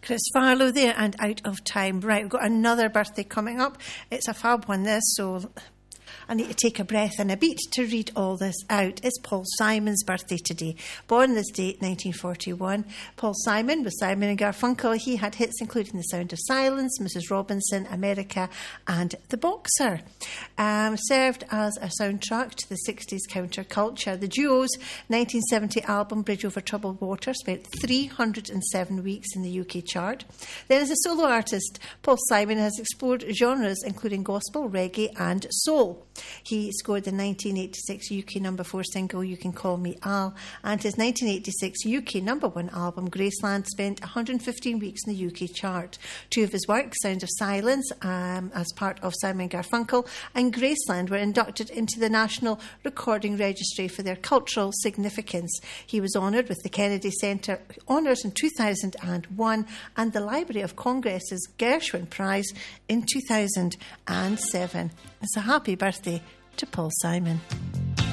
Chris Farlow there, and Out of Time. Right, we've got another birthday coming up. It's a fab one, this, so I need to take a breath and a beat to read all this out. It's Paul Simon's birthday today. Born this date, 1941. Paul Simon was Simon and Garfunkel. He had hits including The Sound of Silence, Mrs. Robinson, America, and The Boxer. Served as a soundtrack to the 60s counterculture. The duo's 1970 album, Bridge Over Troubled Water, spent 307 weeks in the UK chart. Then as a solo artist, Paul Simon has explored genres including gospel, reggae, and soul. He scored the 1986 UK number 4 single You Can Call Me Al, and his 1986 UK number 1 album Graceland spent 115 weeks in the UK chart. Two of his works, Sound of Silence as part of Simon Garfunkel and Graceland, were inducted into the National Recording Registry for their cultural significance. He was honoured with the Kennedy Centre Honours in 2001 and the Library of Congress's Gershwin Prize in 2007. It's a happy birthday to Paul Simon.